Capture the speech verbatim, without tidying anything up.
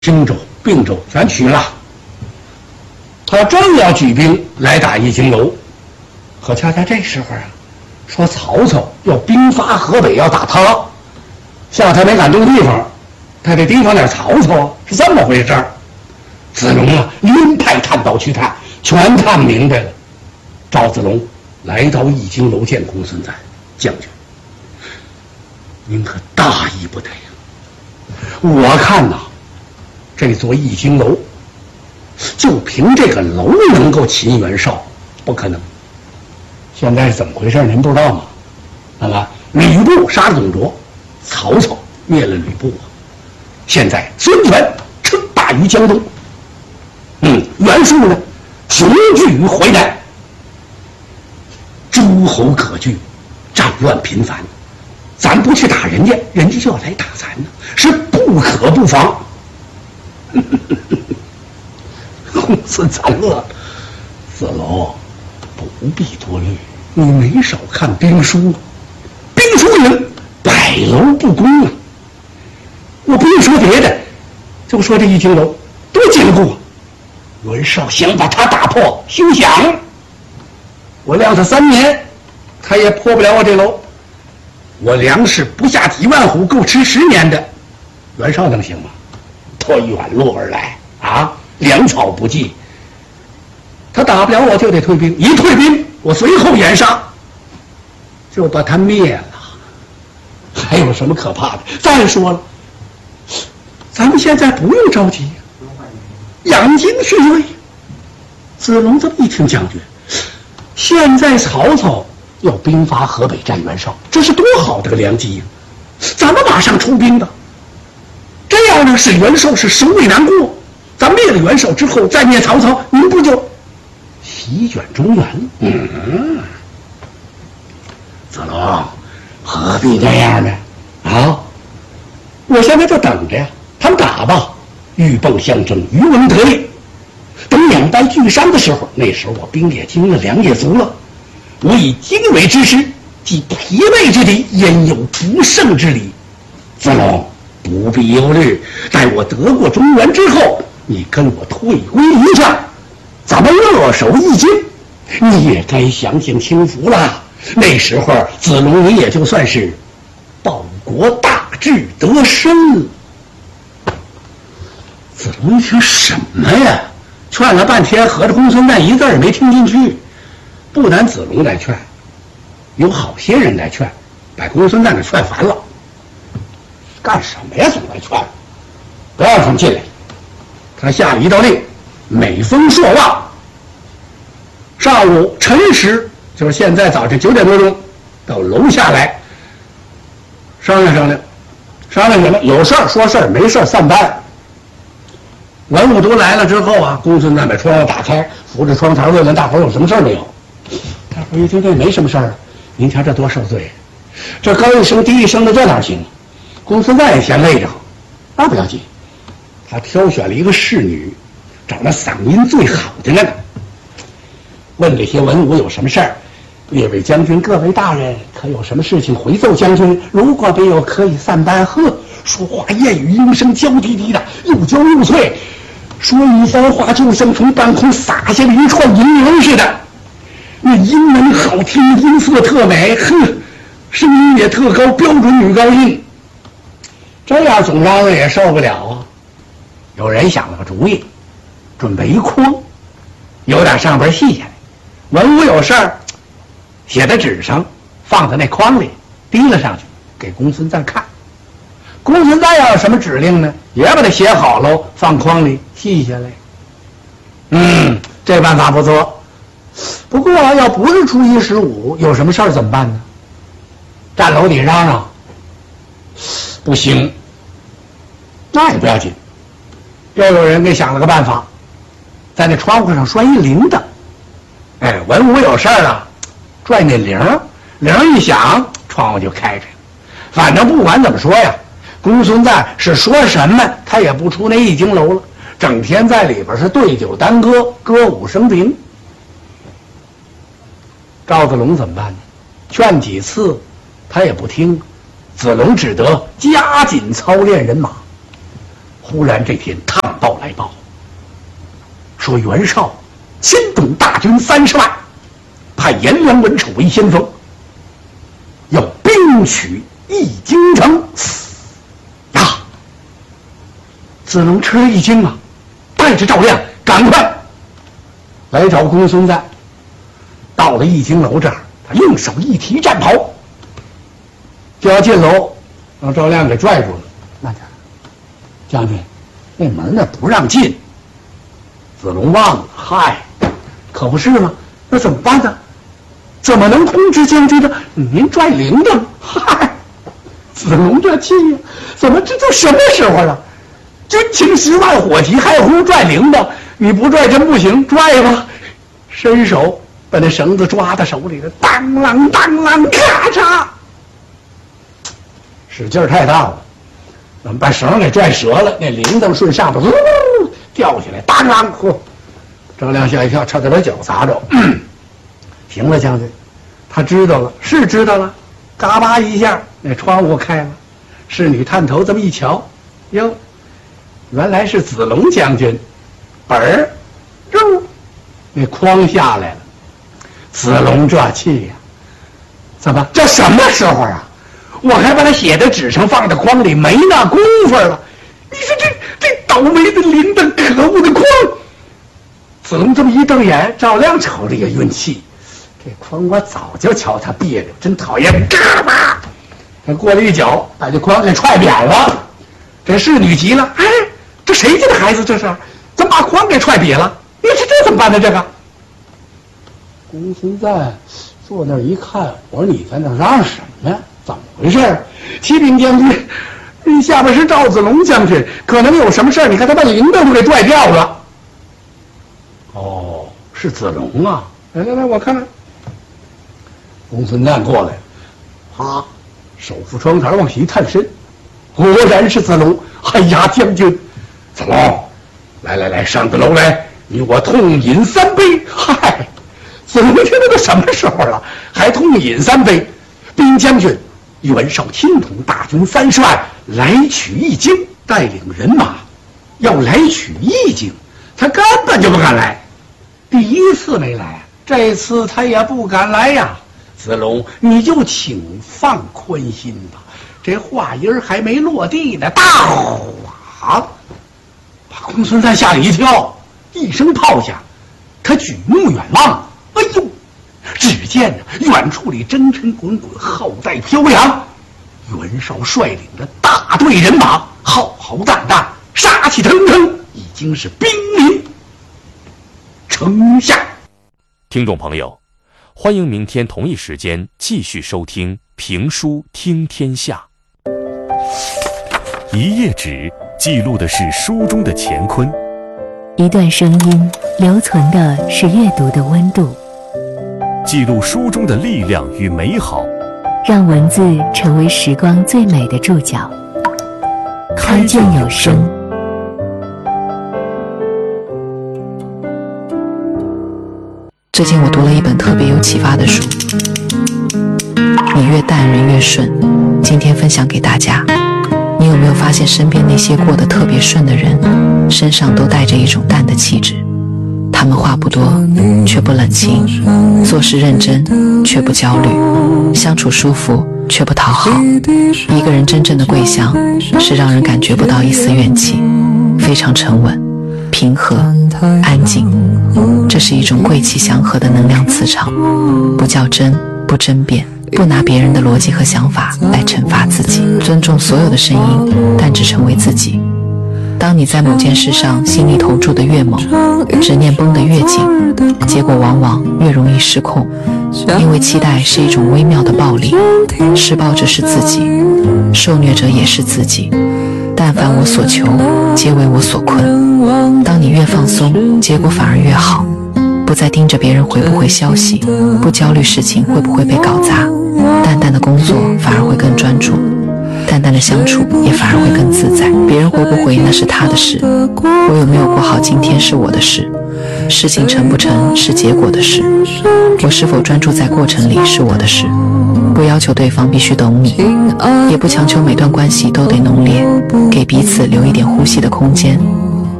荆州、并州全取了。他正要举兵来打易经楼，可恰恰这时候啊，说曹操要兵发河北，要打他，下他没敢动地方，他得提防点曹操，是这么回事儿。子龙啊，连派探报去探，全看明白了。赵子龙来到易经楼见公孙瓒将军，您可大意不得呀！我看呐、啊，这座易经楼就凭这个楼能够擒袁绍，不可能。现在是怎么回事？您不知道吗？那么吕布杀了董卓，曹操灭了吕布啊，现在孙权称霸于江东，嗯，袁术呢雄踞于淮南，诸侯割据，战乱频繁。咱不去打人家，人家就要来打咱呢，是不可不防。公孙瓒乐了，子龙不必多虑，你没少看兵书，兵书云百楼不攻啊。我不用说别的，就说这易经楼多坚固啊！袁绍想把它打破，休想！我晾他三年，他也破不了我这楼。我粮食不下几万斛，够吃十年的，袁绍能行吗？退远路而来啊，粮草不济，他打不了我就得退兵，一退兵我随后掩杀，就把他灭了。还有什么可怕的？再说了，咱们现在不用着急，养精蓄锐。子龙这么一听，将军，现在曹操要兵发河北战袁绍，这是多好的个良机呀！咱们马上出兵吧。这样呢，使袁绍是首尾难过。咱灭了袁绍之后，再灭曹操，您不就席卷中原了？嗯，子龙，何必这样呢？啊，我现在就等着呀，他们打吧，鹬蚌相争，渔翁得利。等两败俱伤的时候，那时候我兵也精了，粮也足了。我以精锐之师，击疲惫之敌，焉有不胜之理？子龙不必忧虑，待我得过中原之后，你跟我退归一下，咱们扼守易经，你也该享享清福了。那时候子龙你也就算是报国大志得身了。子龙一听什么呀？劝了半天，合着公孙瓒一字也没听进去。不单子龙来劝，有好些人来劝，把公孙瓒给劝烦了。干什么呀？总来劝，不要让他们进来。他下了一道令，每逢朔望，上午辰时，就是现在早晨九点多钟，到楼下来商量商量，商量什么？有事儿说事儿，没事儿散班。文武都来了之后啊，公孙瓒把窗户打开，扶着窗台问问大伙儿有什么事儿没有。大伙儿一听这没什么事儿，您瞧这多受罪，这高一声低一声的，这哪行？公孙瓒也嫌累着，那不要紧，他挑选了一个侍女，找那嗓音最好的那个，问这些文武有什么事儿。列位将军，各位大人，可有什么事情回奏将军？如果没有，可以散班。呵，说话言语音声娇滴滴的，又娇又脆，说一番话就像从半空洒下了一串银铃似的。那音门好听，音色特美，哼，声音也特高，标准女高音。这样总让人也受不了啊！有人想了个主意，准备一筐，有点上边细下来，文武有事儿写在纸上，放在那筐里，提了上去给公孙瓒看。公孙瓒要有什么指令呢，也把它写好喽，放筐里细下来。嗯，这办法不错。不过要不是初一十五，有什么事儿怎么办呢？站楼底嚷嚷不行，那也不要紧。又有人给想了个办法，在那窗户上拴一铃铛。哎，文武有事儿了，拽那铃儿，铃儿一响，窗户就开着。反正不管怎么说呀，公孙瓒是说什么他也不出那易经楼了，整天在里边是对酒当歌，歌舞升平。赵子龙怎么办呢？劝几次他也不听，子龙只得加紧操练人马， 忽然这天探报来报，说袁绍牵动大军三十万，派颜良、文丑为先锋，要兵取易京城。呀！子龙吃了一惊啊，带着赵亮赶快来找公孙瓒。到了易京楼这儿，他用手一提战袍，就要进楼，让赵亮给拽住了。慢点，将军，那门那不让进。子龙忘了，嗨，可不是吗？那怎么办呢？怎么能通知将军呢？您拽铃铛，嗨！子龙这气呀，怎么这都什么时候了？军情十万火急，还胡拽铃铛，你不拽真不行，拽吧！伸手把那绳子抓到手里了，当啷当啷，咔嚓，使劲太大了，咱们把绳给拽折了，那铃铛顺上头掉下来，当啷，嚯！张亮吓一跳，差点把脚砸着。行了，将军，他知道了，是知道了。嘎巴一下，那窗户开了，侍女探头这么一瞧，哟，原来是子龙将军。本儿，哟，那筐下来了。子龙这气呀，怎么这什么时候啊？我还把它写在纸上，放在筐里，没那功夫了。你说这这倒霉的铃铛，可恶的筐！子龙这么一瞪眼，赵亮瞅着也运气。这筐我早就瞧他别扭，真讨厌！嘎巴，他过来一脚，把这筐给踹扁了。这侍女急了，哎，这谁家的孩子这是？怎么把筐给踹瘪了？你说这怎么办呢？这个公孙瓒坐那儿一看，我说你在那嚷什么呀？怎么回事？启禀将军，你下边是赵子龙将军，可能有什么事儿？你看他把铃铛都给拽掉了。哦，是子龙啊！来来来，我看看。公孙瓒过来，啪，手扶窗台往下一探身，果然是子龙。哎呀，将军，子龙，来来来，上个楼来，你我痛饮三杯。嗨，子龙听这都什么时候了，还痛饮三杯？兵将军袁绍亲统大军三十万来取易京，带领人马要来取易京，他根本就不敢来。第一次没来，这次他也不敢来呀。子龙，你就请放宽心吧。这话音还没落地呢，大哗，把公孙瓒吓了一跳。一声炮响，他举目远望，哎呦，只见远处里征尘滚滚，浩带飘扬。袁绍率领着大队人马，浩浩荡荡，杀气腾腾，已经是兵临城下。 听众朋友，欢迎明天同一时间继续收听评书听天下。一页纸记录的是书中的乾坤， 一段声音留存的是阅读的温度， 记录书中的力量与美好， 让文字成为时光最美的注脚。开卷有声。 最近我读了一本特别有启发的书，你越淡人越顺。今天分享给大家。你有没有发现身边那些过得特别顺的人，身上都带着一种淡的气质？他们话不多，却不冷清，做事认真，却不焦虑，相处舒服，却不讨好。一个人真正的贵相，是让人感觉不到一丝怨气，非常沉稳、平和、安静。这是一种贵气祥和的能量磁场，不较真，不争辩，不拿别人的逻辑和想法来惩罚自己，尊重所有的声音，但只成为自己。当你在某件事上心力投注的越猛，执念绷得越紧，结果往往越容易失控。因为期待是一种微妙的暴力，施暴者是自己，受虐者也是自己。但凡我所求，皆为我所困。当你越放松，结果反而越好。不再盯着别人回不回消息，不焦虑事情会不会被搞砸，淡淡的工作反而会更专注，淡淡的相处也反而会更自在。别人回不回那是他的事，我有没有过好今天是我的事，事情成不成是结果的事，我是否专注在过程里是我的事。不不要求对方必须懂你，也不强求每段关系都得浓烈，给彼此留一点呼吸的空间。